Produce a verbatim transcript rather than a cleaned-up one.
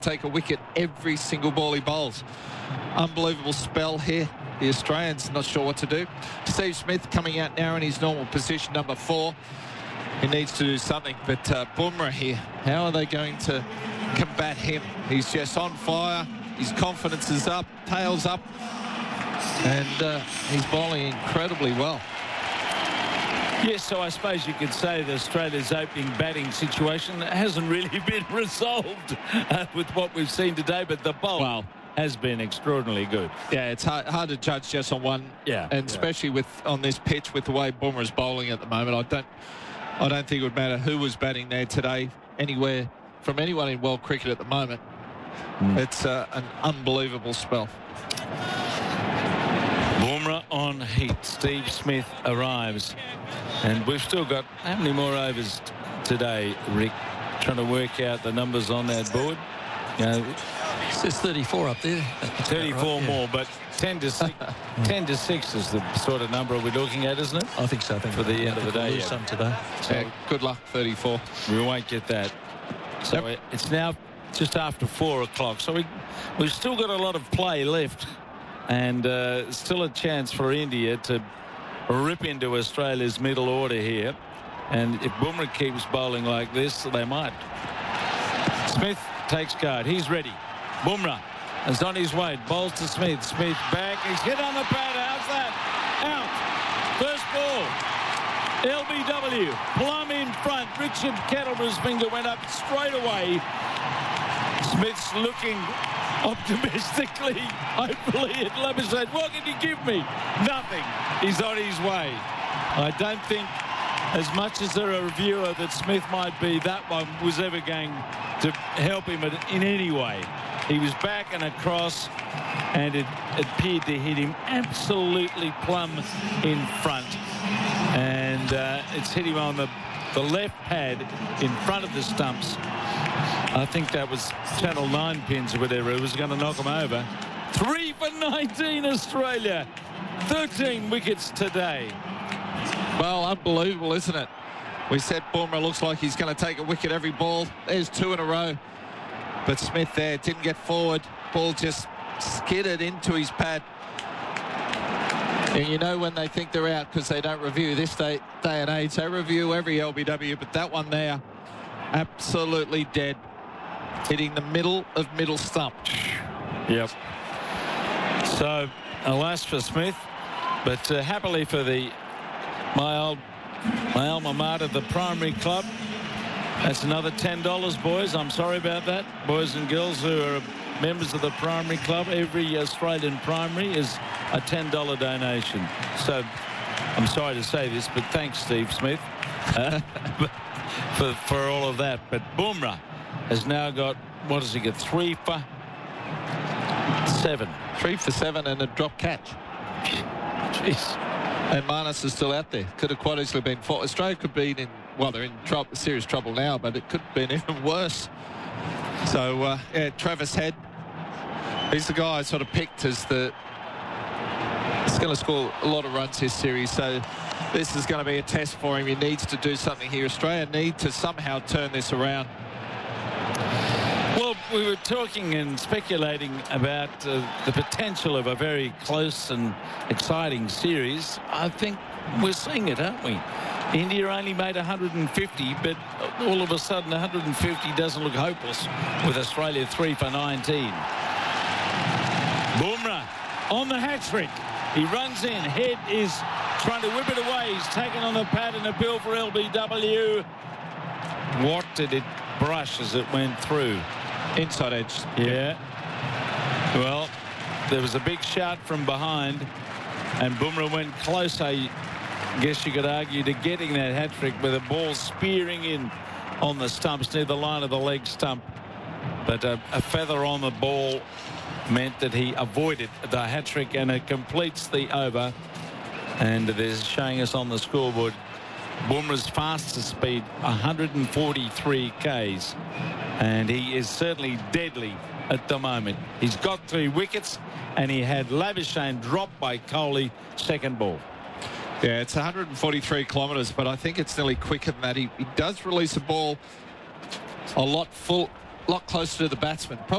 take a wicket every single ball he bowls. Unbelievable spell here. The Australians not sure what to do. Steve Smith coming out now in his normal position, number four. He needs to do something, but uh, Bumrah here, how are they going to combat him? He's just on fire. His confidence is up, tails up, and uh, he's bowling incredibly well. Yes, so I suppose you could say that Australia's opening batting situation hasn't really been resolved uh, with what we've seen today, but the bowl Wow. has been extraordinarily good. Yeah, it's hard, hard to judge just on one, Yeah, and yeah. especially with on this pitch with the way Bumrah's bowling at the moment. I don't, I don't think it would matter who was batting there today, anywhere from anyone in world cricket at the moment. Mm. It's uh, an unbelievable spell. Bumrah on heat. Steve Smith arrives. And we've still got how many more overs t- today, Rick? Trying to work out the numbers on that board. You know, It says thirty-four up there. thirty-four Right, yeah. more, but ten to six, ten to six is the sort of number we're looking at, isn't it? I think so. I think For the end of the we'll day, lose yeah. some today. So Yeah, good luck, thirty-four. we won't get that. So Yep. it's now just after four o'clock. So we, we've still got a lot of play left, and uh, still a chance for India to rip into Australia's middle order here. And if Bumrah keeps bowling like this, they might. Smith takes guard. He's ready. Bumrah is on his way. Bowls to Smith. Smith back. He's hit on the pad. How's that? Out. First ball. L B W. Plum in front. Richard Kettleman's finger went up straight away. Smith's looking optimistically, hopefully, at Labuschagne. What can you give me? Nothing. He's on his way. I don't think, as much as there are a reviewer that Smith might be, that one was ever going to help him in any way. He was back and across, and it appeared to hit him absolutely plumb in front. And uh, it's hit him on the, the left pad in front of the stumps. I think that was Channel nine pins or whatever. It was going to knock him over. Three for nineteen, Australia. thirteen wickets today. Well, unbelievable, isn't it? We said Bumrah looks like he's going to take a wicket every ball. There's two in a row. But Smith there didn't get forward. Ball just skidded into his pad. And you know when they think they're out because they don't review this day, day and age. They review every L B W, but that one there, absolutely dead. Hitting the middle of middle stump. Yep. So, alas for Smith, but uh, happily for the my old my alma mater, the primary club. That's another ten dollars, boys. I'm sorry about that, boys and girls who are members of the primary club. Every Australian primary is a ten dollar donation. So, I'm sorry to say this, but thanks, Steve Smith, uh, for for all of that. But Bumrah has now got, what does he get? Three for seven. Three for seven and a drop catch. Jeez. And Marnus is still out there. Could have quite easily been four. Australia could be in, well, they're in trouble, serious trouble now, but it could have been even worse. So, uh, yeah, Travis Head, he's the guy I sort of picked as the, he's going to score a lot of runs this series. So this is going to be a test for him. He needs to do something here. Australia need to somehow turn this around. Well, we were talking and speculating about uh, the potential of a very close and exciting series. I think we're seeing it, aren't we? India only made one hundred fifty, but all of a sudden one hundred fifty doesn't look hopeless with Australia three for nineteen. Bumrah on the hat-trick. He runs in. Head is trying to whip it away. He's taken on the pad and a bill for L B W. What did it brush as it went through? Inside edge. Yeah. Well, there was a big shout from behind, and Bumrah went close, I guess you could argue, to getting that hat-trick with a ball spearing in on the stumps near the line of the leg stump. But a, a feather on the ball meant that he avoided the hat-trick, and it completes the over. And they're showing us on the scoreboard Bumrah's fastest speed, one hundred forty-three k's, and he is certainly deadly at the moment. He's got three wickets, and he had Labuschagne dropped by Kohli, second ball. Yeah, it's one hundred forty-three kilometres, but I think it's nearly quicker than that. He, he does release a ball a lot full, lot closer to the batsman.